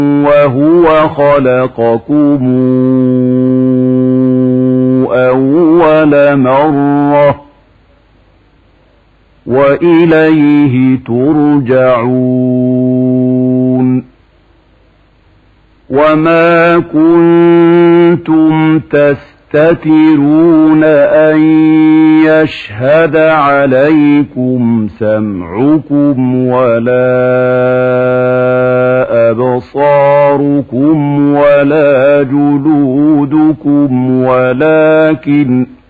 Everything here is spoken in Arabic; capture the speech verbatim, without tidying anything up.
وهو خلقكم أول مرة وإليه ترجعون وما كنتم تستترون أن يشهد عليكم سمعكم ولا أبصاركم ولا جلودكم ولكن